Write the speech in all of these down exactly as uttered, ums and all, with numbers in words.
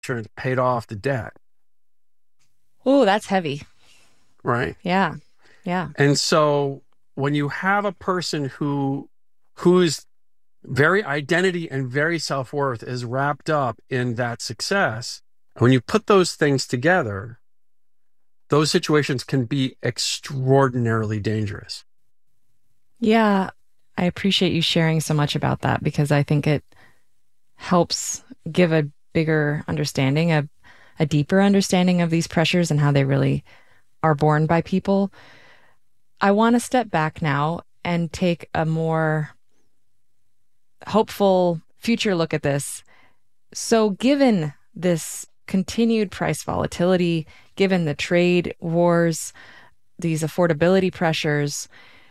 insurance paid off the debt, Oh, that's heavy. right? Yeah. Yeah. And so when you have a person who whose very identity and very self-worth is wrapped up in that success, when you put those things together, those situations can be extraordinarily dangerous. Yeah. I appreciate you sharing so much about that because I think it helps give a bigger understanding, a, a deeper understanding of these pressures and how they really are borne by people. I want to step back now and take a more hopeful future look at this. So, given this continued price volatility, given the trade wars, these affordability pressures,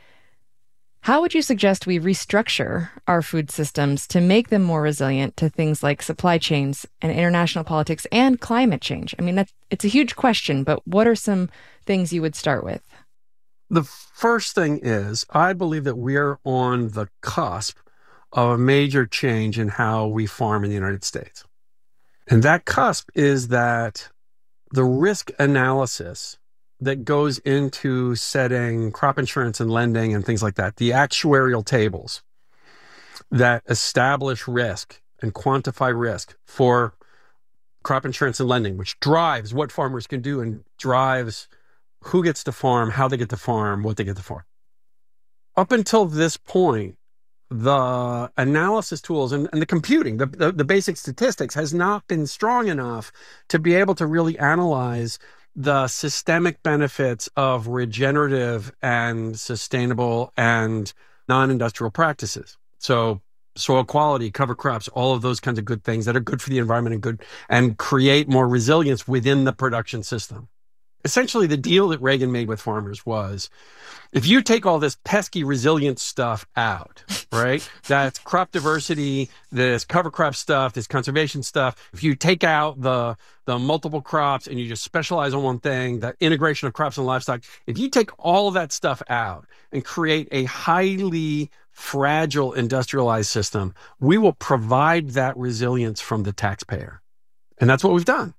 how would you suggest we restructure our food systems to make them more resilient to things like supply chains and international politics and climate change? I mean, that's it's a huge question, but what are some things you would start with? The first thing is, I believe that we're on the cusp of a major change in how we farm in the United States. And that cusp is that the risk analysis that goes into setting crop insurance and lending and things like that, the actuarial tables that establish risk and quantify risk for crop insurance and lending, which drives what farmers can do and drives who gets to farm, how they get to farm, what they get to farm. Up until this point, the analysis tools and, and the computing, the, the, the basic statistics has not been strong enough to be able to really analyze the systemic benefits of regenerative and sustainable and non-industrial practices. So soil quality, cover crops, all of those kinds of good things that are good for the environment and good and create more resilience within the production system. Essentially, the deal that Reagan made with farmers was, if you take all this pesky resilience stuff out, right? That's crop diversity, this cover crop stuff, this conservation stuff. If you take out the the multiple crops and you just specialize on one thing, the integration of crops and livestock, if you take all of that stuff out and create a highly fragile industrialized system, we will provide that resilience from the taxpayer. And that's what we've done.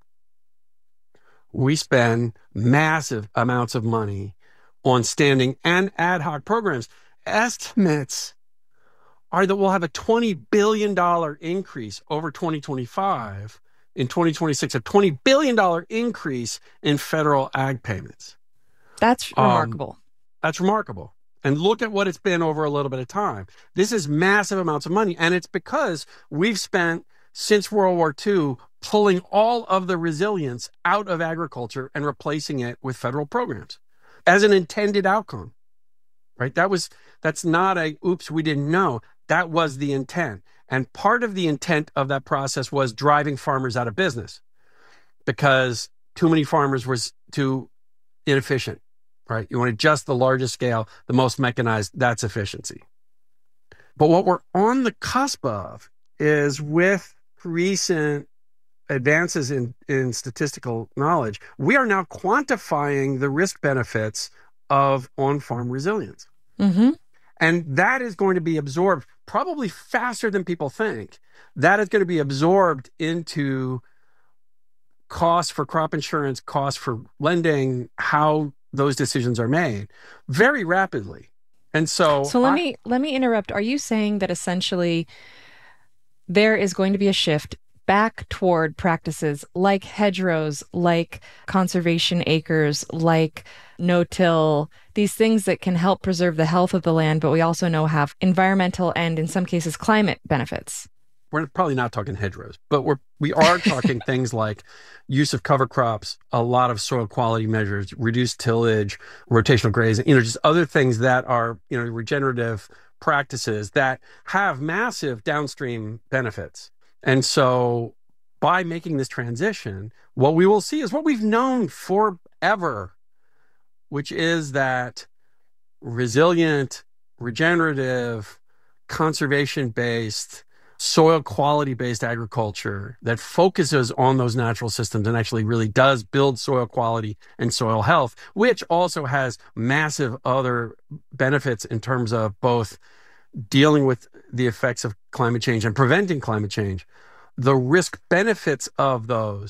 We spend massive amounts of money on standing and ad hoc programs. Estimates are that we'll have a twenty billion dollars increase over twenty twenty-five, in twenty twenty-six, a twenty billion dollars increase in federal ag payments. That's Um, remarkable. that's remarkable. And look at what it's been over a little bit of time. This is massive amounts of money. And it's because we've spent, since World War Two, pulling all of the resilience out of agriculture and replacing it with federal programs as an intended outcome, right? That was, that's not a, oops, we didn't know. That was the intent. And part of the intent of that process was driving farmers out of business because too many farmers was too inefficient, right? You want just the largest scale, the most mechanized, that's efficiency. But what we're on the cusp of is with recent advances in, in statistical knowledge, we are now quantifying the risk benefits of on-farm resilience. Mm-hmm. And that is going to be absorbed probably faster than people think. That is going to be absorbed into costs for crop insurance, costs for lending, how those decisions are made very rapidly. And so So let I, me let me interrupt. Are you saying that essentially there is going to be a shift back toward practices like hedgerows, like conservation acres, like no-till, these things that can help preserve the health of the land, but we also know have environmental and in some cases climate benefits? we're probably not talking hedgerows, but we're we are talking things like use of cover crops, a lot of soil quality measures, reduced tillage, rotational grazing, you know, just other things that are, you know, regenerative practices that have massive downstream benefits. And so by making this transition, what we will see is what we've known forever, which is that resilient, regenerative, conservation-based, soil quality-based agriculture that focuses on those natural systems and actually really does build soil quality and soil health, which also has massive other benefits in terms of both dealing with the effects of climate change and preventing climate change. the risk benefits of those